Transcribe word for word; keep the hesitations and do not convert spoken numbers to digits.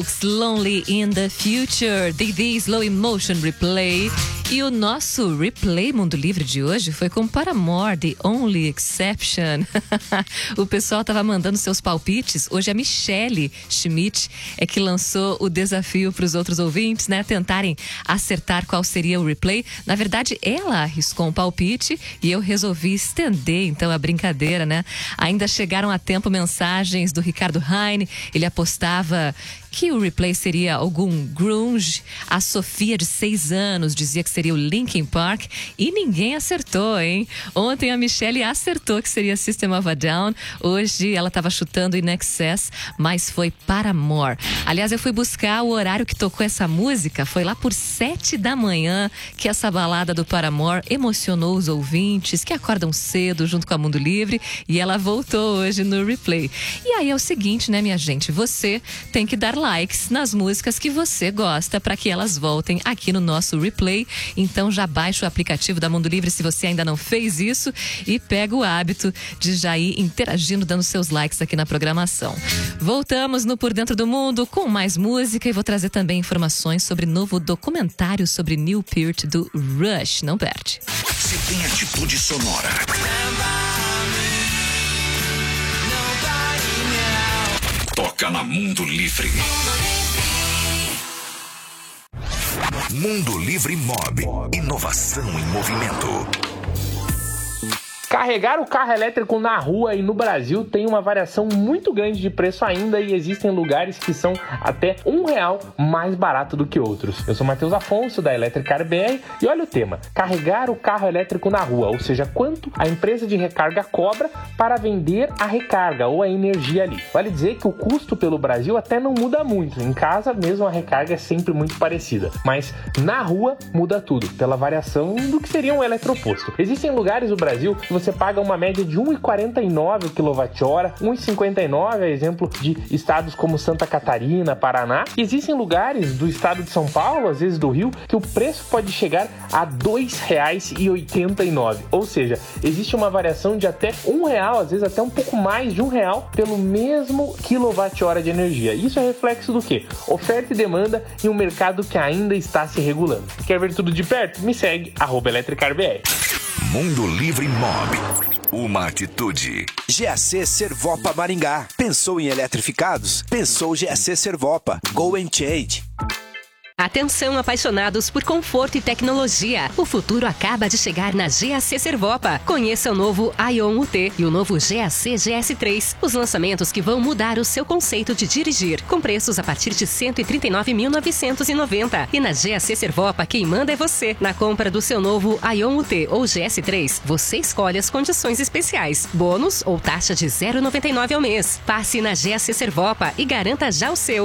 Lonely in the Future, D D Slow Emotion Replay. E o nosso replay Mundo Livre de hoje foi com Paramore, The Only Exception. O pessoal tava mandando seus palpites. Hoje a Michelle Schmidt é que lançou o desafio para os outros ouvintes, né, tentarem acertar qual seria o replay. Na verdade, ela arriscou um palpite e eu resolvi estender então a brincadeira, né? Ainda chegaram a tempo mensagens do Ricardo Heine. Ele apostava que o replay seria algum grunge. A Sofia, de seis anos, dizia que seria o Linkin Park. E ninguém acertou, hein? Ontem a Michelle acertou que seria System of a Down. Hoje ela estava chutando In Excess, mas foi Paramore. Aliás, eu fui buscar o horário que tocou essa música. Foi lá por sete da manhã que essa balada do Paramore emocionou os ouvintes que acordam cedo junto com a Mundo Livre. E ela voltou hoje no replay. E aí é o seguinte, né, minha gente? Você tem que dar likes nas músicas que você gosta para que elas voltem aqui no nosso replay. Então já baixa o aplicativo da Mundo Livre se você ainda não fez isso e pega o hábito de já ir interagindo, dando seus likes aqui na programação. Voltamos no Por Dentro do Mundo com mais música e vou trazer também informações sobre novo documentário sobre Neil Peart do Rush. Não perde. Se tem atitude sonora, toca na Mundo Livre. Mundo Livre Mob. Inovação em movimento. Carregar o carro elétrico na rua e no Brasil tem uma variação muito grande de preço ainda e existem lugares que são até um real mais barato do que outros. Eu sou Matheus Afonso, da Electricar B R, e olha o tema: carregar o carro elétrico na rua, ou seja, quanto a empresa de recarga cobra para vender a recarga ou a energia ali. Vale dizer que o custo pelo Brasil até não muda muito, em casa mesmo a recarga é sempre muito parecida, mas na rua muda tudo, pela variação do que seria um eletroposto. Existem lugares no Brasil que você paga uma média de um real e quarenta e nove quilowatt-hora, um real e cinquenta e nove, a exemplo de estados como Santa Catarina, Paraná. E existem lugares do estado de São Paulo, às vezes do Rio, que o preço pode chegar a dois reais e oitenta e nove. Ou seja, existe uma variação de até um real, às vezes até um pouco mais de um real pelo mesmo quilowatt-hora de energia. Isso é reflexo do quê? Oferta e demanda em um mercado que ainda está se regulando. Quer ver tudo de perto? Me segue, arroba Electricar B R. Mundo Livre Mob. Uma atitude. G A C Servopa Maringá. Pensou em eletrificados? Pensou G A C Servopa. Go and change. Atenção, apaixonados por conforto e tecnologia. O futuro acaba de chegar na G A C Servopa. Conheça o novo Ion U T e o novo G A C G S três. Os lançamentos que vão mudar o seu conceito de dirigir. Com preços a partir de cento e trinta e nove mil novecentos e noventa. E na G A C Servopa, quem manda é você. Na compra do seu novo Ion U T ou G S três, você escolhe as condições especiais. Bônus ou taxa de zero vírgula noventa e nove ao mês. Passe na G A C Servopa e garanta já o seu.